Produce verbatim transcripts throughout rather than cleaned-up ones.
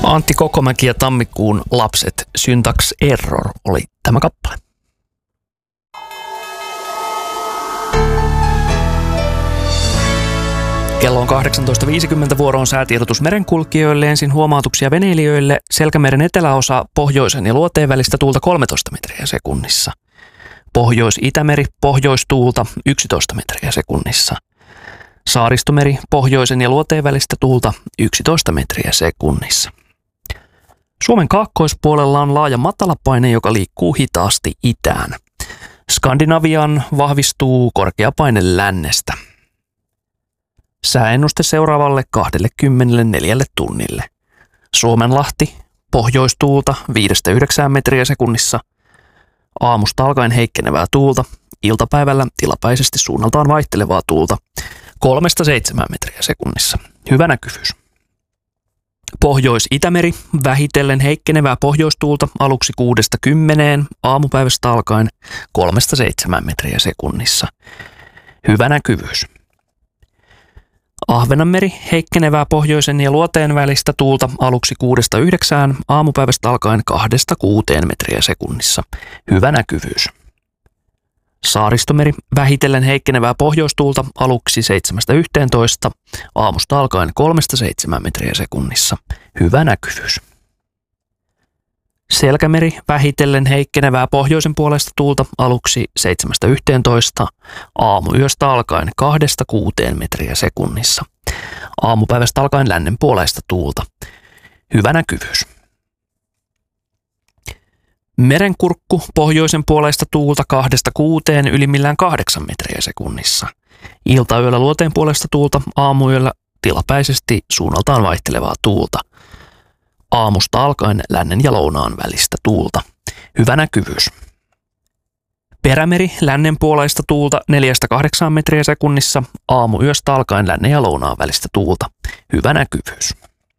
Antti Kokomäki ja Tammikuun lapset, Syntax Error oli tämä kappale. Kello on kahdeksantoista viisikymmentä, vuoroon säätiedotus merenkulkijoille, ensin huomautuksia veneilijöille. Selkämeren eteläosa pohjoisen ja luoteen välistä tuulta kolmetoista metriä sekunnissa. Pohjois-Itämeri pohjoistuulta yksitoista metriä sekunnissa. Saaristomeri pohjoisen ja luoteen välistä tuulta yksitoista metriä sekunnissa. Suomen kaakkoispuolella on laaja matalapaine, joka liikkuu hitaasti itään. Skandinaviaan vahvistuu korkeapaine lännestä. Sääennuste seuraavalle kaksikymmentäneljä tunnille. Suomenlahti pohjoistuulta viidestä yhdeksään metriä sekunnissa. Aamusta alkaen heikkenevää tuulta. Iltapäivällä tilapäisesti suunnaltaan vaihtelevaa tuulta kolmesta seitsemään metriä sekunnissa. Hyvä näkyvyys. Pohjois-Itämeri vähitellen heikkenevää pohjoistuulta aluksi kuudesta kymmeneen, aamupäivästä alkaen kolmesta seitsemään metriä sekunnissa. Hyvä näkyvyys. Ahvenanmeri heikkenevää pohjoisen ja luoteen välistä tuulta aluksi kuudesta yhdeksään, aamupäivästä alkaen kahdesta kuuteen metriä sekunnissa. Hyvä näkyvyys. Saaristomeri vähitellen heikkenevää pohjoistuulta aluksi seitsemästä yhteentoista, aamusta alkaen kolmesta seitsemään metriä sekunnissa. Hyvä näkyvyys. Selkämeri vähitellen heikkenevää pohjoisen puolesta tuulta aluksi seitsemästä yhteentoista, aamuyöstä alkaen kahdesta kuuteen metriä sekunnissa. Aamupäivästä alkaen lännen puoleista tuulta. Hyvä näkyvyys. Merenkurkku pohjoisen puoleista tuulta kahdesta kuuteen, ylimmillään kahdeksan metriä sekunnissa. Iltayöllä luoteen puolesta tuulta, aamuyöllä tilapäisesti suunnaltaan vaihtelevaa tuulta. Aamusta alkaen lännen ja lounaan välistä tuulta. Hyvä näkyvyys. Perämeri lännen puoleista tuulta neljästä kahdeksaan metriä sekunnissa, aamuyöstä alkaen lännen ja lounaan välistä tuulta. Hyvä näkyvyys.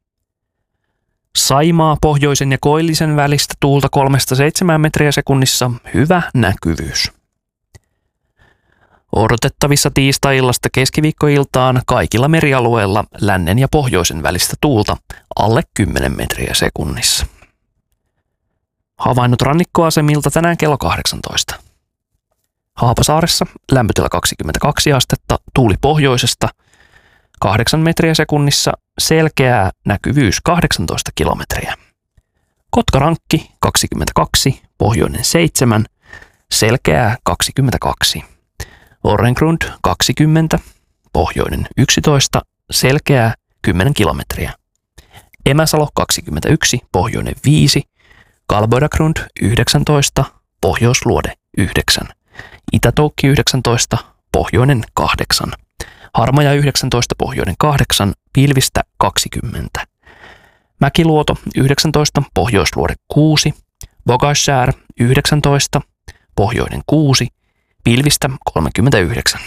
Saimaa pohjoisen ja koillisen välistä tuulta kolmesta seitsemään metriä sekunnissa. Hyvä näkyvyys. Odotettavissa tiistai-illasta keskiviikkoiltaan kaikilla merialueilla lännen ja pohjoisen välistä tuulta alle kymmenen metriä sekunnissa. Havainnot rannikkoasemilta tänään kello kahdeksantoista. Haapasaaressa lämpötila kaksikymmentäkaksi astetta, tuuli pohjoisesta kahdeksan metriä sekunnissa, selkeää näkyvyys kahdeksantoista kilometriä. Kotkarankki kaksikymmentäkaksi, pohjoinen seitsemän, selkeää kaksikymmentäkaksi. Orrengrund kaksikymmentä, pohjoinen yksitoista, selkeää kymmenen kilometriä. Emäsalo kaksikymmentäyksi, pohjoinen viisi, Kalbodagrund yhdeksäntoista, pohjoisluode yhdeksän. Itätoukki yhdeksäntoista, pohjoinen kahdeksan. Harmaja yhdeksäntoista, pohjoinen kahdeksan, pilvistä kaksikymmentä. Mäkiluoto yhdeksäntoista, pohjoisluode kuusi, Bogaskär yhdeksäntoista, pohjoinen kuusi, pilvistä kolmekymmentäyhdeksän.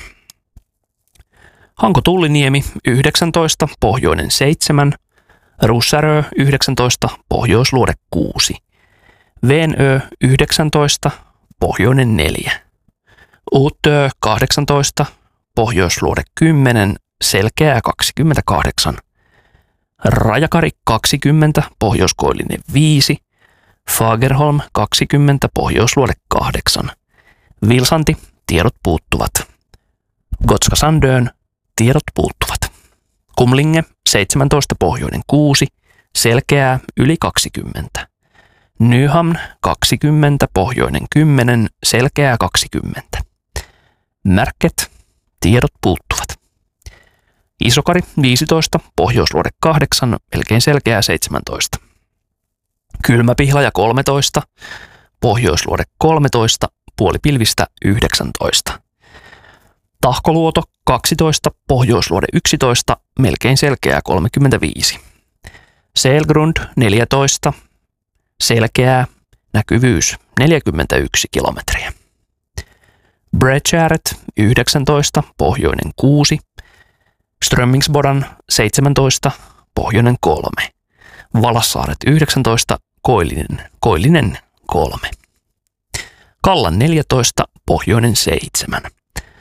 Hanko Tulliniemi yhdeksäntoista, pohjoinen seitsemän, Russärö yhdeksäntoista, pohjoisluode kuusi, Venö yhdeksäntoista, pohjoinen neljä, Uutö kahdeksantoista, pohjoisluode kymmenen, selkeää kaksikymmentäkahdeksan, Rajakari kaksikymmentä, pohjoiskoillinen viisi, Fagerholm kaksikymmentä, pohjoisluode kahdeksan, Vilsanti, tiedot puuttuvat. Gotska Sandön, tiedot puuttuvat. Kumlinge seitsemäntoista, pohjoinen kuusi, selkeää yli kaksikymmentä. Nyhamn kaksikymmentä, pohjoinen kymmenen, selkeää kaksikymmentä. Märket, tiedot puuttuvat. Isokari viisitoista, pohjoisluode kahdeksan, melkein selkeää seitsemäntoista. Kylmäpihlaja kolmetoista, pohjoisluode kolmetoista, puolipilvistä yhdeksäntoista. Tahkoluoto kaksitoista, pohjoisluode yksitoista, melkein selkeää kolmekymmentäviisi. Selgrund neljätoista, selkeää, näkyvyys neljäkymmentäyksi kilometriä. Bredgäret yhdeksäntoista, pohjoinen kuusi, Strömmingsbodan seitsemäntoista, pohjoinen kolme, Valassaaret yhdeksäntoista, koillinen, koillinen kolme. Kallan neljätoista, pohjoinen seitsemän.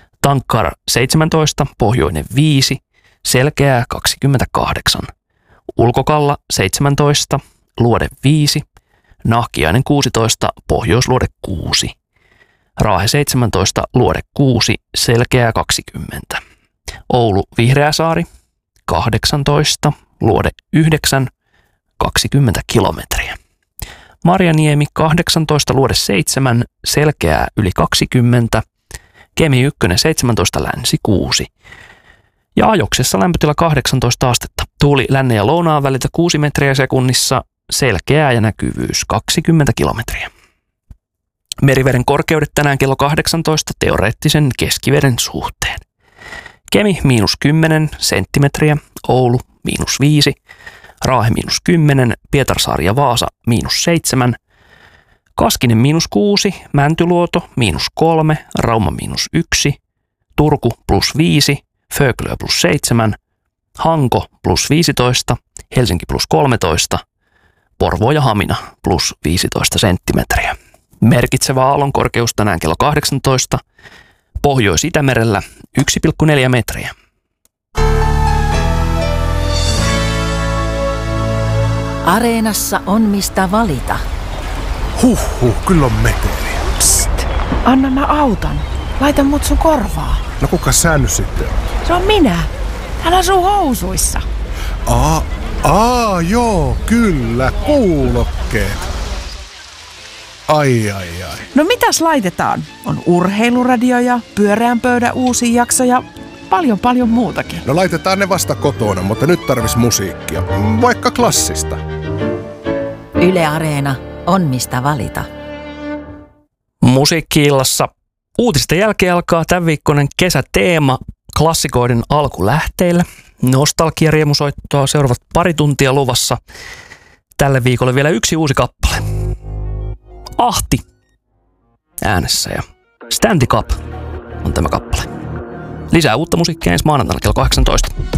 Tankkar seitsemäntoista, pohjoinen viisi, selkeää kaksikymmentäkahdeksan. Ulkokalla seitsemäntoista, Luode viisi, Nahkiainen kuusitoista, Pohjoisluode kuusi. Raahe seitsemäntoista, Luode kuusi, Selkeää kaksikymmentä. Oulu Vihreäsaari kahdeksantoista, Luode yhdeksän, kaksikymmentä kilometriä. Marjaniemi kahdeksantoista, Luode seitsemän, Selkeää yli kaksikymmentä. Kemi yksi seitsemäntoista, Länsi kuusi. Ja Ajoksessa lämpötila kahdeksantoista astetta. Tuuli lännen ja lounaan väliltä kuusi metriä sekunnissa, Selkeää ja näkyvyys kaksikymmentä kilometriä. Meriveden korkeudet tänään kello kahdeksantoista teoreettisen keskiveden suhteen. Kemi miinus kymmenen senttimetriä, Oulu miinus viisi, Raahe miinus kymmenen, Pietarsaari ja Vaasa miinus seitsemän, Kaskinen miinus kuusi, Mäntyluoto miinus kolme, Rauma miinus yksi, Turku plus viisi, Föglö plus seitsemän, Hanko plus viisitoista, Helsinki plus kolmetoista, Porvoo ja Hamina plus viisitoista senttimetriä. Merkitsevä aallonkorkeus tänään kello kahdeksantoista, Pohjois-Itämerellä yksi pilkku neljä metriä. Areenassa on mistä valita. Huhhuh, kyllä on meteliä. Psst, anna mä autan. Laita mut sun korvaa. No kuka sä nyt sitten on? Se on minä. Täällä sun housuissa. Aa, aa, joo, kyllä, kuulokkeet. Ai, ai, ai. No mitäs laitetaan? On urheiluradio ja pyöreän pöydän uusi jakso ja paljon paljon muutakin. No laitetaan ne vasta kotona, mutta nyt tarvis musiikkia. Vaikka klassista. Yle Areena on mistä valita. Musiikki-illassa uutisten jälkeen alkaa tämän viikkoinen kesäteema klassikoiden alkulähteillä. Nostalgia-riemusoittoa seuraavat pari tuntia luvassa. Tälle viikolle vielä yksi uusi kappale. Ahti äänessä ja Stand Up on tämä kappale. Lisää uutta musiikkia ensi maanantaina kello kahdeksantoista.